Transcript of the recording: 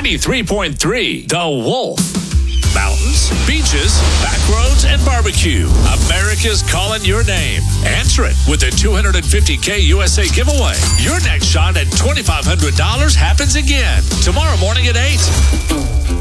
93.3 The Wolf. Mountains, beaches, back roads, and barbecue. America's calling your name. Answer it with the $250K USA giveaway. Your next shot at $2,500 happens again tomorrow morning at 8.